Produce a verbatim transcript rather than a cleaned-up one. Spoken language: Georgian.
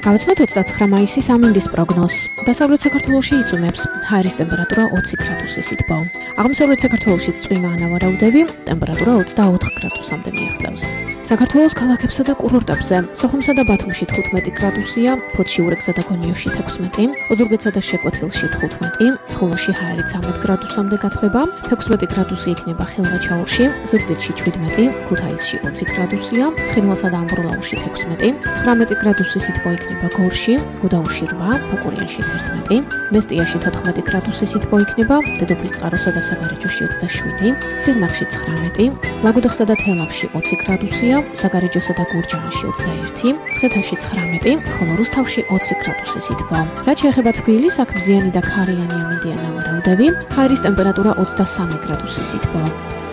გავაცნოთ ოცდაცხრა მაისის ამინდის პროგნოზს. დასავლეთ საქართველოში იწვიმებს ჰაერის ტემპერატურა ოცი გრადუსი სითბო. აღმოსავლეთ საქართველოშიც წვიმა ანავარაუდები, ტემპერატურა ოცდაოთხ გრადუსამდე მიაღწევს. საქართველოს ქალაქებსა და კურორტებზე, სოხუმსა და ბათუმში თხუთმეტი გრადუსია, ფოთში, ურეკსა და გონიოში თექვსმეტი, ოზურგეთსა და შეკვეთილში თხუთმეტი, ხულოში ჰაერით ცამეტ გრადუსამდე გათბება, თექვსმეტი გრადუსი იქნება ხილვაჩაურში, ზუგდიდში შვიდმეტი, ქუთაისში ოცი გრადუსია, ცხინვალსა და ამბროლაურში თექვსმეტი, ცხრამეტი გრადუსი სითბო იქნება გორში, გუდაუთში რვა, ფუკურიანში თერთმეტი, მესტიაში თოთხმეტი გრადუსი სითბო იქნება, დედოფლის წყაროსა და საგარეჯოში ოცდაშვიდი, სიღნაღში ცხრამეტი, ლაგოდეხსა და თელავში ოცი გრადუსია, საგარეჯოსა და გურჯაანში ოცდაერთი, მცხეთაში ცხრამეტი, ხოლო რუსთავში ოცი გრადუსი სითბო. რაც შეეხება თბილისს, აქ მზიანი და ქარიანი ამინდია ნავარაუდები, ჰაერის ტემპერატურა ოცდასამი გრადუსი სითბო.